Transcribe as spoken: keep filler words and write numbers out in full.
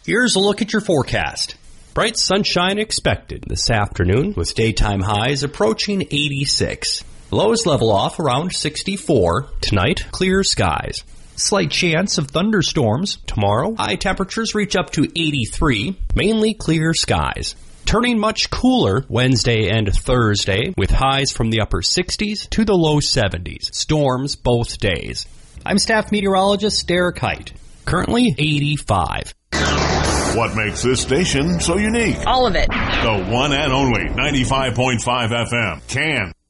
Here's a look at your forecast. Bright sunshine expected this afternoon with daytime highs approaching eighty-six. Lows level off around sixty-four. Tonight, clear skies. Slight chance of thunderstorms. Tomorrow, high temperatures reach up to eighty-three. Mainly clear skies. Turning much cooler Wednesday and Thursday with highs from the upper sixties to the low seventies. Storms both days. I'm staff meteorologist Derek Height. Currently eighty-five. What makes this station so unique? All of it. The one and only ninety-five point five F M. Can.